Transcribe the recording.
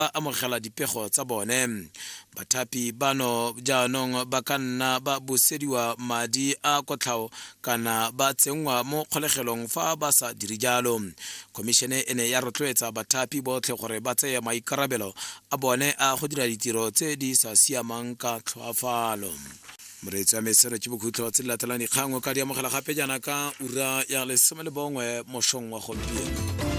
amogela dipego tsa bone. Bathapi bano jaanong ba ka nna ba busediwa madi a kotlhao kana ba tsenngwa mo kgolegelong fa ba sa dire jalo. Khomišene e ne ya rotloetsa bathapi botlhe gore ba tseye maikarabelo a bone a go dira ditiro tse di sa siamang ka tlhoafalo. Moreetsi wa mesero ke bokhutlo tse di latelang dikgang ka di amogela gape jaana ka ura ya 11 mosong wa gompieno.